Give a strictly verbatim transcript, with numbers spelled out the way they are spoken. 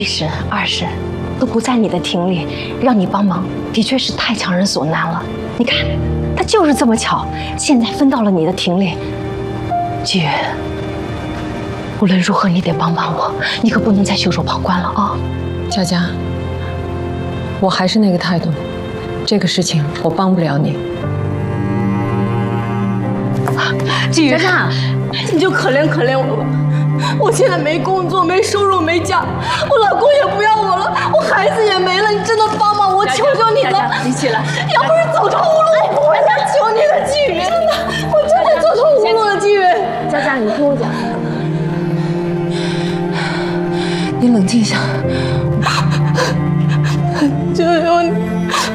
一审、二审都不在你的庭里，让你帮忙，的确是太强人所难了。你看，他就是这么巧，现在分到了你的庭里。季云，无论如何你得帮帮我，你可不能再袖手旁观了啊！ 佳佳，我还是那个态度，这个事情我帮不了你。 季云， 佳佳，你就可怜可怜我吧。我现在没工作，没收入，没家，我老公也不要我了，我孩子也没了，你真的帮帮我，求求你了！ 你起来， 要不是走投无路，我不会再求你的季云，真的，我真的走投无路了，季云。 佳佳，你听我讲， 你冷静一下。